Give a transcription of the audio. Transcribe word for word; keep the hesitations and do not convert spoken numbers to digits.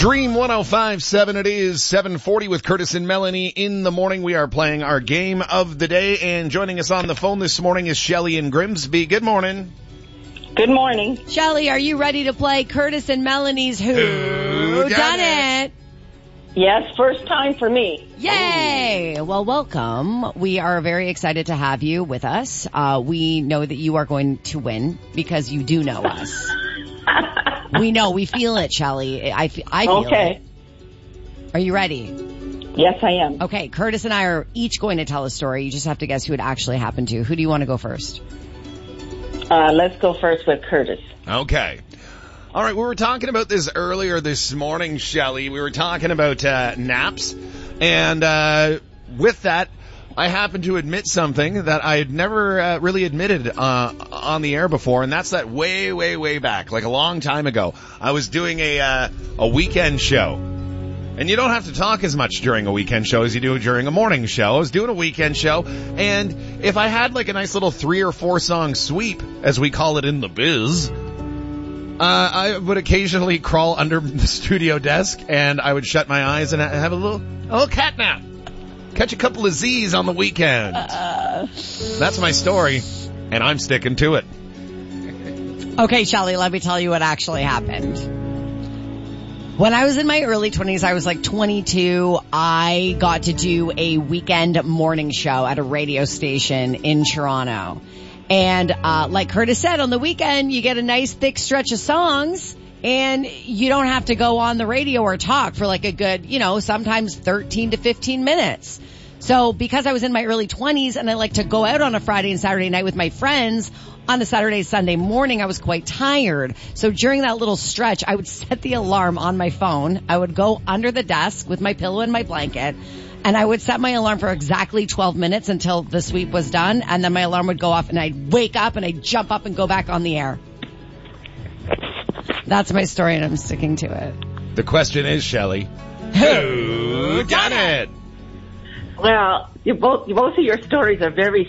Dream one oh five point seven, it is seven forty with Curtis and Melanie in the morning. We are playing our game of the day, and joining us on the phone this morning is Shelley in Grimsby. Good morning. Good morning. Shelley, are you ready to play Curtis and Melanie's Who, Who Done, Done It? it? Yes, first time for me. Yay! Well, welcome. We are very excited to have you with us. Uh, we know that you are going to win because you do know us. We know. We feel it, Shelley. I, I feel okay. it. Are you ready? Yes, I am. Okay, Curtis and I are each going to tell a story. You just have to guess who it actually happened to. Who do you want to go first? Uh, let's go first with Curtis. Okay. All right, we were talking about this earlier this morning, Shelley. We were talking about uh, naps. And uh, with that, I happened to admit something that I had never uh, really admitted uh, on the air before, and that's that way, way, way back, like a long time ago. I was doing a uh, a weekend show. And you don't have to talk as much during a weekend show as you do during a morning show. I was doing a weekend show, and if I had like a nice little three or four song sweep, as we call it in the biz, uh, I would occasionally crawl under the studio desk, and I would shut my eyes and have a little, a little cat nap. Catch a couple of Z's on the weekend. Uh, That's my story, and I'm sticking to it. Okay, Shelley, let me tell you what actually happened. When I was in my early twenties, I was like twenty-two, I got to do a weekend morning show at a radio station in Toronto. And uh like Curtis said, on the weekend, you get a nice thick stretch of songs, and you don't have to go on the radio or talk for like a good, you know, sometimes thirteen to fifteen minutes. So because I was in my early twenties and I like to go out on a Friday and Saturday night with my friends, on a Saturday, Sunday morning, I was quite tired. So during that little stretch, I would set the alarm on my phone. I would go under the desk with my pillow and my blanket, and I would set my alarm for exactly twelve minutes until the sweep was done, and then my alarm would go off, and I'd wake up, and I'd jump up and go back on the air. That's my story, and I'm sticking to it. The question is, Shelley, who done it? Well, you both, both of your stories are very